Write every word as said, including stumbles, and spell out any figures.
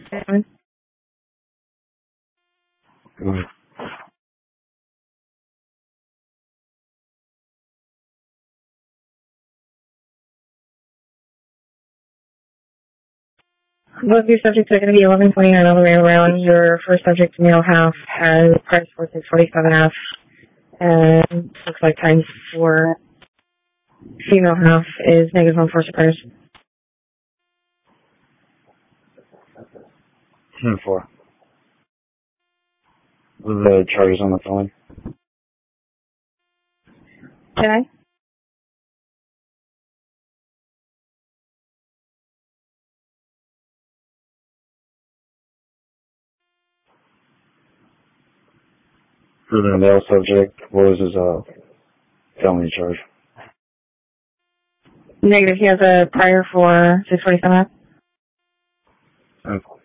forty-seven. Go ahead. Both your subjects are going to be eleven twenty-nine all the way around. Your first subject, male half, has price for six forty-seven F, and looks like times for female half is negative one four suppressors. ten four. What are the charges on the phone? Okay. For the male subject, what was his uh, felony charge? Negative. He has a prior for six forty-seven F. Okay.